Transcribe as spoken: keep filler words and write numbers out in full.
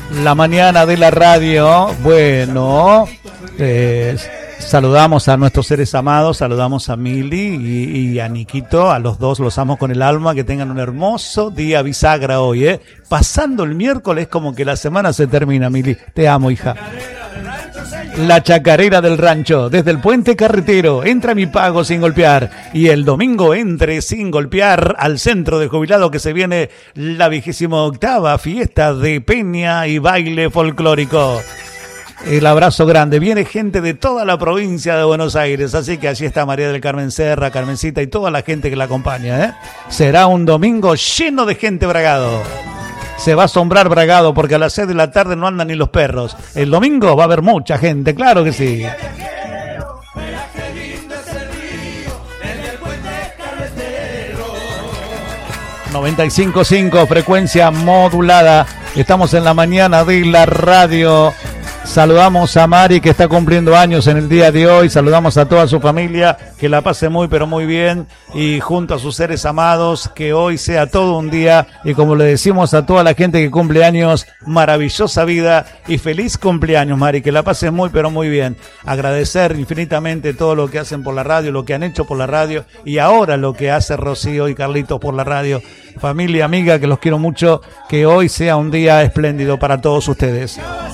La mañana de la radio. Bueno, eh, saludamos a nuestros seres amados, saludamos a Mili y, y a Niquito, a los dos los amo con el alma, que tengan un hermoso día bisagra hoy, ¿eh? Pasando el miércoles como que la semana se termina, Mili. Te amo, hija. La chacarera del rancho, desde el puente carretero, entra mi pago sin golpear. Y el domingo entre sin golpear al centro de jubilado, que se viene la vigésima octava fiesta de peña y baile folclórico. El abrazo grande. Viene gente de toda la provincia de Buenos Aires, así que allí está María del Carmen Serra, Carmencita y toda la gente que la acompaña, ¿eh? Será un domingo lleno de gente, Bragado. Se va a asombrar Bragado porque a las seis de la tarde no andan ni los perros. El domingo va a haber mucha gente, claro que sí. noventa y cinco punto cinco, frecuencia modulada. Estamos en la mañana de la radio. Saludamos a Mari, que está cumpliendo años en el día de hoy. Saludamos a toda su familia, que la pase muy pero muy bien, y junto a sus seres amados, que hoy sea todo un día, y como le decimos a toda la gente que cumple años, maravillosa vida y feliz cumpleaños, Mari, que la pase muy pero muy bien. Agradecer infinitamente todo lo que hacen por la radio, lo que han hecho por la radio, y ahora lo que hace Rocío y Carlitos por la radio. Familia, amiga, que los quiero mucho, que hoy sea un día espléndido para todos ustedes.